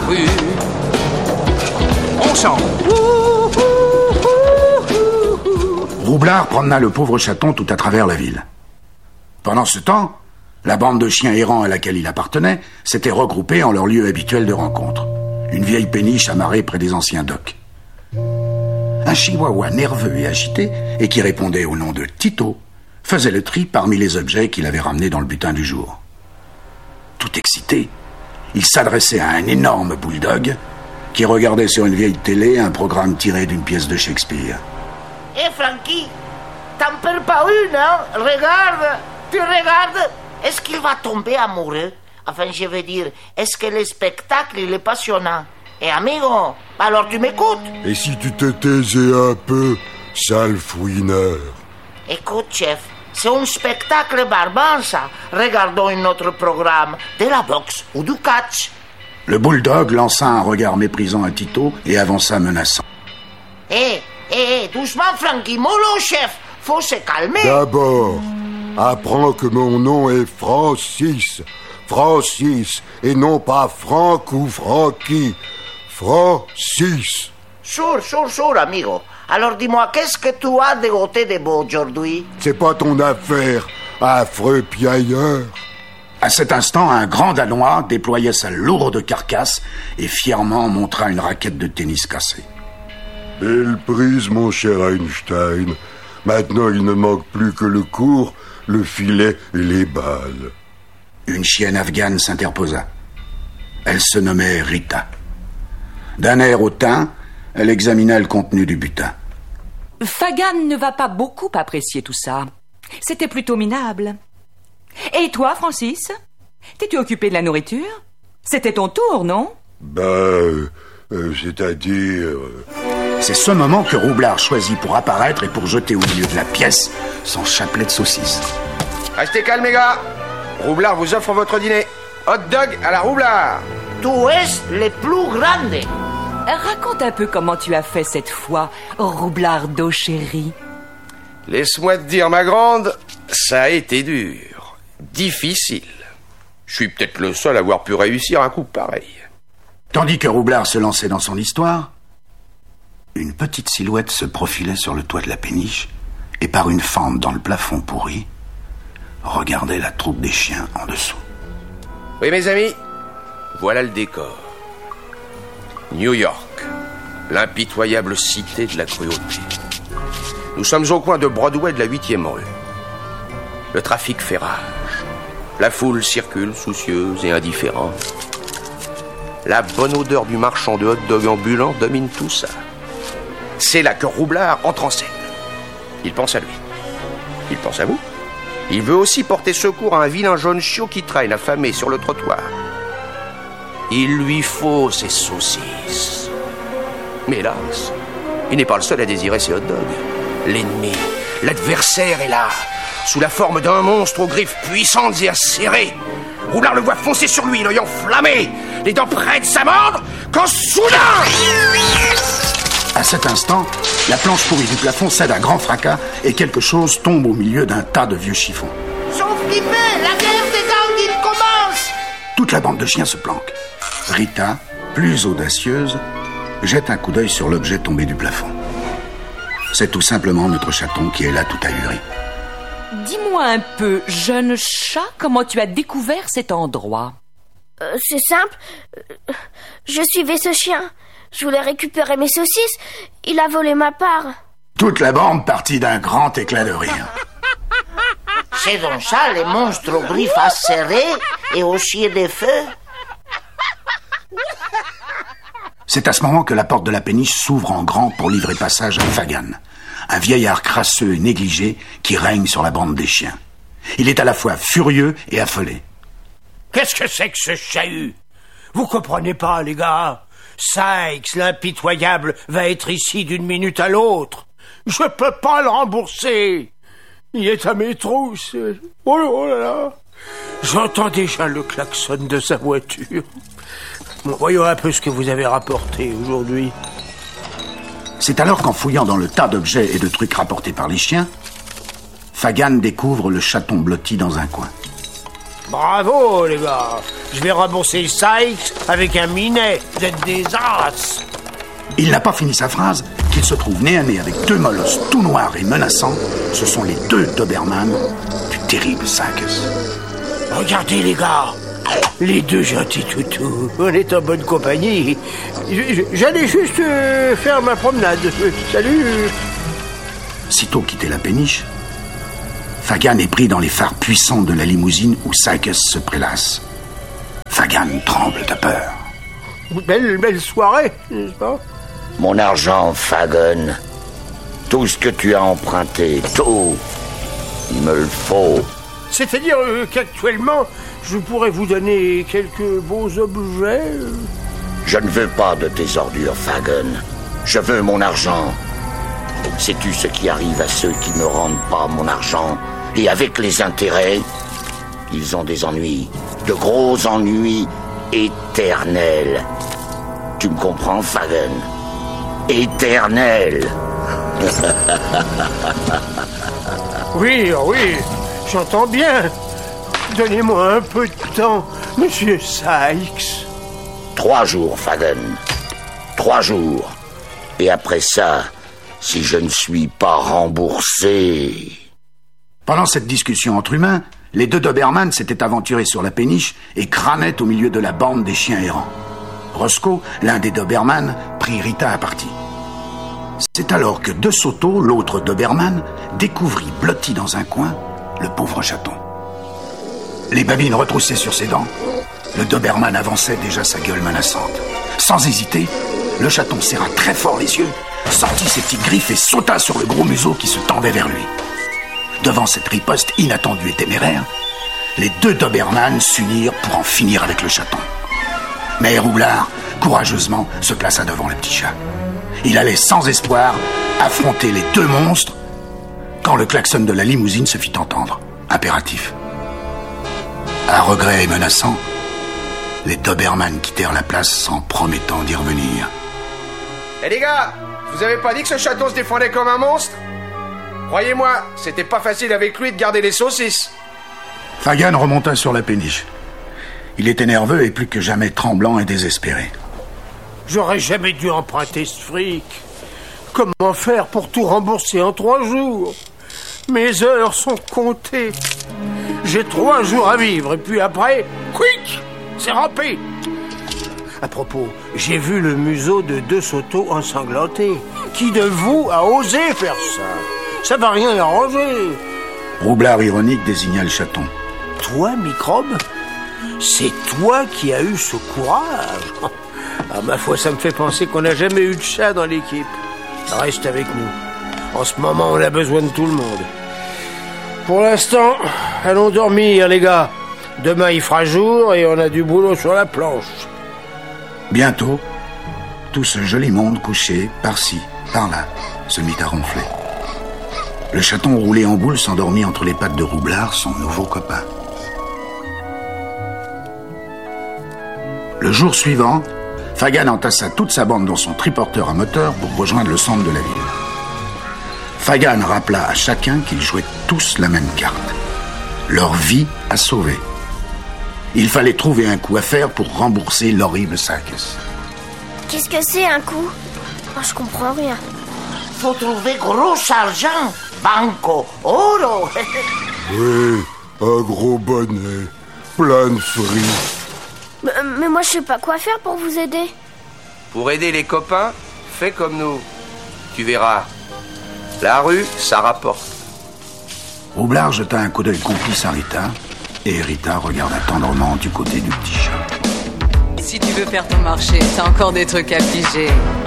rue. On chante. Roublard promena le pauvre chaton tout à travers la ville. Pendant ce temps, la bande de chiens errants à laquelle il appartenait s'était regroupée en leur lieu habituel de rencontre. Une vieille péniche amarrée près des anciens docks. Un chihuahua nerveux et agité, et qui répondait au nom de Tito, faisait le tri parmi les objets qu'il avait ramenés dans le butin du jour. Tout excité, il s'adressait à un énorme bulldog qui regardait sur une vieille télé un programme tiré d'une pièce de Shakespeare. Eh Frankie, t'en perds pas une, hein? Regarde, tu regardes. Est-ce qu'il va tomber amoureux? Enfin, je veux dire, est-ce que le spectacle, il est passionnant? Eh amigo, alors tu m'écoutes? Et si tu te taisais un peu, sale fouineur? Écoute, chef, c'est un spectacle barbant, ça. Regardons un autre programme, de la boxe ou du catch. Le bulldog lança un regard méprisant à Tito et avança menaçant. Doucement, Frankie, mollo, chef. Faut se calmer. D'abord, apprends que mon nom est Francis. Francis, et non pas Franck ou Frankie. Francis. Sûr, amigo. Alors dis-moi, qu'est-ce que tu as de côté de beau aujourd'hui? C'est pas ton affaire, affreux piailleur. À cet instant, un grand Danois déployait sa lourde carcasse et fièrement montra une raquette de tennis cassée. Belle prise, mon cher Einstein. Maintenant, il ne manque plus que le court, le filet et les balles. Une chienne afghane s'interposa. Elle se nommait Rita. D'un air hautain, elle examina le contenu du butin. Fagan ne va pas beaucoup apprécier tout ça. C'était plutôt minable. Et toi, Francis? T'es-tu occupé de la nourriture? C'était ton tour, non? C'est-à-dire... C'est ce moment que Roublard choisit pour apparaître et pour jeter au milieu de la pièce son chapelet de saucisses. Restez calme, les gars. Roublard vous offre votre dîner. Hot dog à la Roublard. Tu es le plus grande. Raconte un peu comment tu as fait cette fois, Roublardo chéri. Laisse-moi te dire, ma grande, ça a été dur. Difficile. Je suis peut-être le seul à avoir pu réussir un coup pareil. Tandis que Roublard se lançait dans son histoire, une petite silhouette se profilait sur le toit de la péniche et par une fente dans le plafond pourri, regardait la troupe des chiens en dessous. Oui, mes amis, voilà le décor. New York, l'impitoyable cité de la cruauté. Nous sommes au coin de Broadway de la 8e rue. Le trafic fait rage. La foule circule soucieuse et indifférente. La bonne odeur du marchand de hot-dog ambulant domine tout ça. C'est là que Roublard entre en scène. Il pense à lui. Il pense à vous. Il veut aussi porter secours à un vilain jaune chiot qui traîne affamé sur le trottoir. Il lui faut ses saucisses. Mais hélas, il n'est pas le seul à désirer ses hot-dogs. L'ennemi, l'adversaire est là, sous la forme d'un monstre aux griffes puissantes et acérées. Roublard le voit foncer sur lui, l'œil enflammé, les dents prêtes à mordre, quand soudain... À cet instant, la planche pourrie du plafond cède à grand fracas et quelque chose tombe au milieu d'un tas de vieux chiffons. Sauf flippé, la guerre des gangs, il commence. Toute la bande de chiens se planque. Rita, plus audacieuse, jette un coup d'œil sur l'objet tombé du plafond. C'est tout simplement notre chaton qui est là tout ahuri. Dis-moi un peu, jeune chat, comment tu as découvert cet endroit? C'est simple. Je suivais ce chien. Je voulais récupérer mes saucisses. Il a volé ma part. Toute la bande partit d'un grand éclat de rire. C'est donc ça, les monstres aux griffes acérées et aussi des feux? C'est à ce moment que la porte de la péniche s'ouvre en grand pour livrer passage à Fagan, un vieillard crasseux et négligé qui règne sur la bande des chiens. Il est à la fois furieux et affolé. Qu'est-ce que c'est que ce chahut? Vous comprenez pas, les gars? Sykes, l'impitoyable, va être ici d'une minute à l'autre. Je peux pas le rembourser. Il est à mes trousses. Oh là là. J'entends déjà le klaxon de sa voiture. Bon, voyons un peu ce que vous avez rapporté aujourd'hui. C'est alors qu'en fouillant dans le tas d'objets et de trucs rapportés par les chiens, Fagan découvre le chaton blotti dans un coin. Bravo, les gars. Je vais rembourser Sykes avec un minet. Vous êtes des as. Il n'a pas fini sa phrase qu'il se trouve nez à nez avec deux molosses tout noirs et menaçants. Ce sont les deux Doberman du terrible Sykes. Regardez, les gars. Les deux gentils toutous. On est en bonne compagnie. J'allais juste faire ma promenade. Salut. Sitôt quitté la péniche, Fagan est pris dans les phares puissants de la limousine où Sykes se prélasse. Fagan tremble de peur. Belle soirée, n'est-ce pas? Mon argent, Fagan. Tout ce que tu as emprunté, tout. Il me le faut. C'est-à-dire qu'actuellement, je pourrais vous donner quelques beaux objets. Je ne veux pas de tes ordures, Fagan. Je veux mon argent. Sais-tu ce qui arrive à ceux qui ne rendent pas mon argent? Et avec les intérêts, ils ont des ennuis. De gros ennuis éternels. Tu me comprends, Fagan? Éternels. Oui, j'entends bien. Donnez-moi un peu de temps, monsieur Sykes. 3 jours, Fagan. 3 jours. Et après ça, si je ne suis pas remboursé... Pendant cette discussion entre humains, les deux Doberman s'étaient aventurés sur la péniche et crânaient au milieu de la bande des chiens errants. Roscoe, l'un des Doberman, prit Rita à partie. C'est alors que De Soto, l'autre Doberman, découvrit blotti dans un coin le pauvre chaton. Les babines retroussées sur ses dents, le Doberman avançait déjà sa gueule menaçante. Sans hésiter, le chaton serra très fort les yeux, sortit ses petites griffes et sauta sur le gros museau qui se tendait vers lui. Devant cette riposte inattendue et téméraire, les deux Doberman s'unirent pour en finir avec le chaton. Mais Roublard, courageusement, se plaça devant le petit chat. Il allait sans espoir affronter les deux monstres quand le klaxon de la limousine se fit entendre, impératif. À regret et menaçant, les Doberman quittèrent la place sans promettant d'y revenir. Eh les gars, vous avez pas dit que ce chaton se défendait comme un monstre? Croyez-moi, c'était pas facile avec lui de garder les saucisses. Fagan remonta sur la péniche. Il était nerveux et plus que jamais tremblant et désespéré. J'aurais jamais dû emprunter ce fric. Comment faire pour tout rembourser en 3 jours? Mes heures sont comptées. J'ai 3 jours à vivre et puis après, quick, c'est râpé. À propos, j'ai vu le museau de De Soto ensanglanté. Qui de vous a osé faire ça? Ça va rien arranger. Roublard ironique désigna le chaton. Toi, Microbe? C'est toi qui as eu ce courage. Ah, ma foi, ça me fait penser qu'on n'a jamais eu de chat dans l'équipe. Reste avec nous. En ce moment, on a besoin de tout le monde. Pour l'instant, allons dormir, les gars. Demain, il fera jour et on a du boulot sur la planche. Bientôt, tout ce joli monde couché, par-ci, par-là, se mit à ronfler. Le chaton roulé en boule s'endormit entre les pattes de Roublard, son nouveau copain. Le jour suivant, Fagan entassa toute sa bande dans son triporteur à moteur pour rejoindre le centre de la ville. Fagan rappela à chacun qu'ils jouaient tous la même carte. Leur vie à sauver. Il fallait trouver un coup à faire pour rembourser l'horrible Sykes. Qu'est-ce que c'est un coup? Oh, je comprends rien. Faut trouver gros argent. Banco, oro. Oui, un gros bonnet, plein de fric. Mais moi, je sais pas quoi faire pour vous aider. Pour aider les copains, fais comme nous. Tu verras. La rue, ça rapporte. Roublard jeta un coup d'œil complice à Rita, et Rita regarda tendrement du côté du petit chat. Si tu veux faire ton marché, t'as encore des trucs à piger.